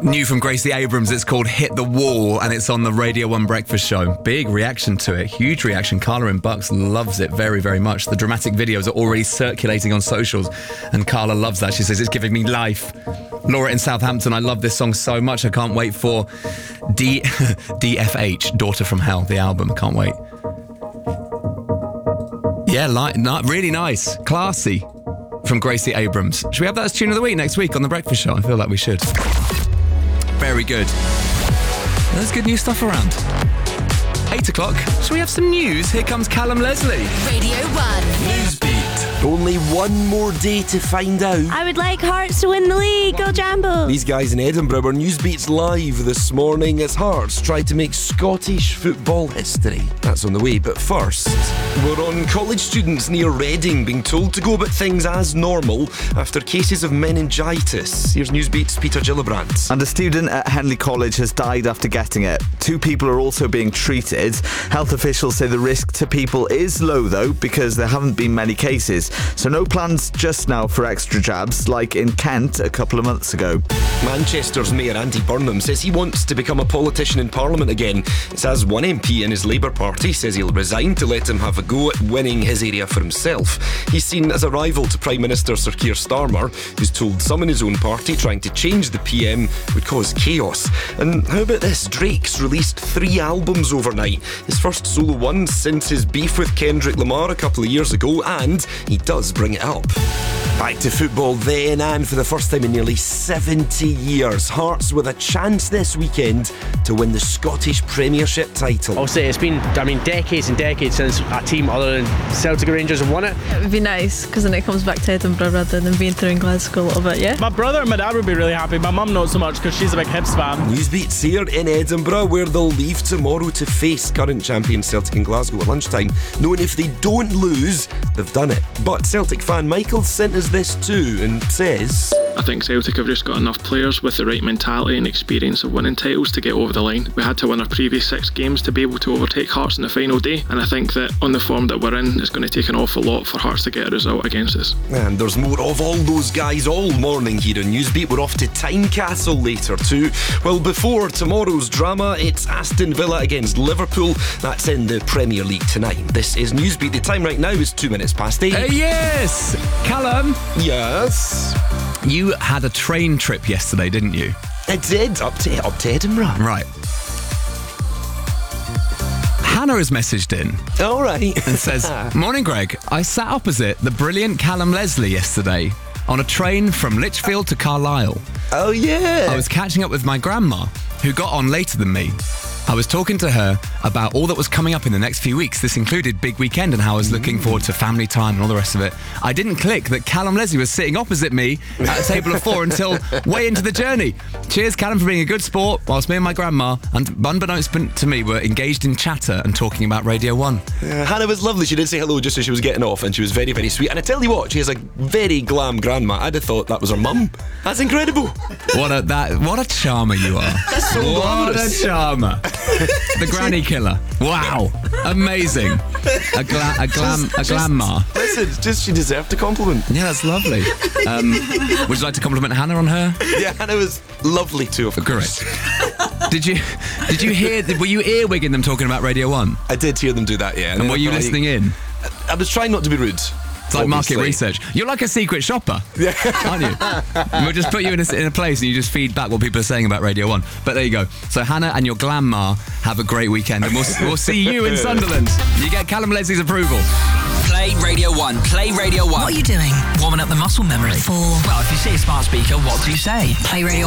New from Gracie Abrams, it's called Hit the Wall, and it's on the Radio 1 Breakfast Show. Big reaction to it, huge reaction. Carla in Bucks loves it very, very much. The dramatic videos are already circulating on socials, and Carla loves that. She says, it's giving me life. Laura in Southampton, I love this song so much. I can't wait for DFH, Daughter from Hell, the album. Can't wait. Yeah, really nice. Classy. From Gracie Abrams. Should we have that as tune of the week next week on The Breakfast Show? I feel like we should. Very good. There's good new stuff around. 8 o'clock. Should we have some news? Here comes Callum Leslie. Radio 1. Newsbeat. Only one more day to find out. I would like Hearts to win the league. Go Jambo. These guys in Edinburgh were Newsbeat's live this morning as Hearts tried to make Scottish football history. That's on the way, but first, we're on college students near Reading being told to go about things as normal after cases of meningitis. Here's Newsbeat's Peter Gillibrand. And a student at Henley College has died after getting it. 2 people are also being treated. Health officials say the risk to people is low, though, because there haven't been many cases. So no plans just now for extra jabs, like in Kent a couple of months ago. Manchester's Mayor Andy Burnham says he wants to become a politician in Parliament again. It says one MP in his Labour Party says he'll resign to let him have a go at winning his area for himself. He's seen as a rival to Prime Minister Sir Keir Starmer, who's told some in his own party trying to change the PM would cause chaos. And how about this? Drake's released 3 albums overnight. His first solo one since his beef with Kendrick Lamar a couple of years ago, and he does bring it up. Back to football then, and for the first time in nearly 70 years, Hearts with a chance this weekend to win the Scottish Premiership title. I'll say it's been, decades and decades since a team other than Celtic or Rangers have won it. It would be nice, because then it comes back to Edinburgh rather than being through in Glasgow a little bit, yeah? My brother and my dad would be really happy. My mum not so much, because she's a big Hibs fan. Newsbeat's here in Edinburgh, where they'll leave tomorrow to face current champion Celtic in Glasgow at lunchtime, knowing if they don't lose, they've done it. But Celtic fan Michael sent us this too and says, I think Celtic have just got enough players with the right mentality and experience of winning titles to get over the line. We had to win our previous 6 games to be able to overtake Hearts on the final day, and I think that on the form that we're in, it's going to take an awful lot for Hearts to get a result against us. And there's more of all those guys all morning here on Newsbeat. We're off to Tynecastle later too. Well, before tomorrow's drama, it's Aston Villa against Liverpool. That's in the Premier League tonight. This is Newsbeat. The time right now is 2 minutes past 8. Yes! Callum! Yes? You had a train trip yesterday, didn't you? I did, up to Edinburgh. Right. Hannah has messaged in. All right. And says, Morning, Greg. I sat opposite the brilliant Callum Leslie yesterday on a train from Lichfield to Carlisle. Oh, yeah. I was catching up with my grandma, who got on later than me. I was talking to her about all that was coming up in the next few weeks. This included big weekend and how I was looking forward to family time and all the rest of it. I didn't click that Callum Leslie was sitting opposite me at a table of 4 until way into the journey. Cheers, Callum, for being a good sport, whilst me and my grandma, and unbeknownst to me, were engaged in chatter and talking about Radio 1. Hannah was lovely. She did say hello just as she was getting off, and she was very, very sweet. And I tell you what, she has a very glam grandma. I'd have thought that was her mum. That's incredible. What a charmer you are. That's so glamorous. What a charmer. The granny killer. Wow. Amazing. A glamma. Listen, she deserved a compliment. Yeah, that's lovely. Would you like to compliment Hannah on her? Yeah, Hannah was lovely too, of course. Did you hear, were you earwigging them talking about Radio 1? I did hear them do that, yeah. And were you listening in? I was trying not to be rude. It's like market research. You're like a secret shopper, aren't you? We'll just put you in a place and you just feed back what people are saying about Radio 1. But there you go. So Hannah and your grandma have a great weekend, and we'll see you in Sunderland. You get Callum Leslie's approval. Play Radio 1. Play Radio 1. What are you doing? Warming up the muscle memory. Well, if you see a smart speaker, what do you say? Play Radio